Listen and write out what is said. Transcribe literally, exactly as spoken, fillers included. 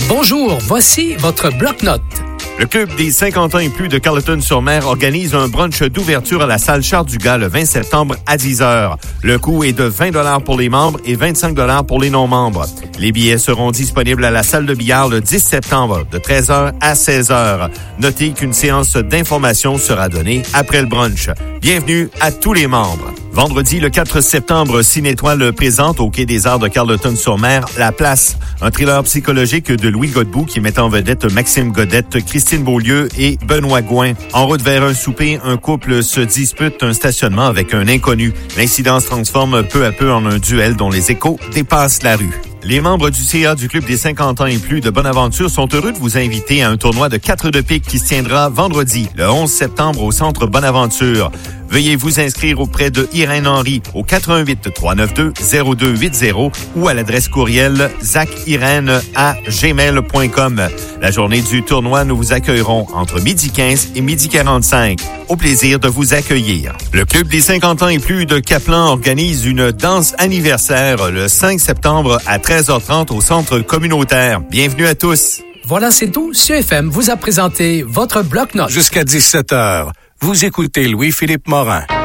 Bonjour, voici votre bloc-notes. Le Club des cinquante ans et plus de Carleton-sur-Mer organise un brunch d'ouverture à la salle Charles-Dugas le vingt septembre à dix heures. Le coût est de vingt dollars pour les membres et vingt-cinq dollars pour les non-membres. Les billets seront disponibles à la salle de billard le dix septembre de treize heures à seize heures. Notez qu'une séance d'information sera donnée après le brunch. Bienvenue à tous les membres. Vendredi, le quatre septembre, Cinétoile présente au Quai des Arts de Carleton-sur-Mer La Place, un thriller psychologique de Louis Godbout qui met en vedette Maxime Godette, Christine Beaulieu et Benoît Gouin. En route vers un souper, un couple se dispute un stationnement avec un inconnu. L'incident se transforme peu à peu en un duel dont les échos dépassent la rue. Les membres du C A du Club des cinquante ans et plus de Bonaventure sont heureux de vous inviter à un tournoi de quatre de pique qui se tiendra vendredi, le onze septembre au Centre Bonaventure. Veuillez vous inscrire auprès de Irène Henry au quatre un huit, trois neuf deux, zéro deux huit zéro ou à l'adresse courriel zacirène à gmail point com. La journée du tournoi, nous vous accueillerons entre midi quinze et midi quarante-cinq. Au plaisir de vous accueillir. Le Club des cinquante ans et plus de Caplan organise une danse anniversaire le cinq septembre à treize heures trente au centre communautaire. Bienvenue à tous. Voilà, c'est tout. C F M vous a présenté votre bloc-notes. Jusqu'à dix-sept heures, vous écoutez Louis-Philippe Morin.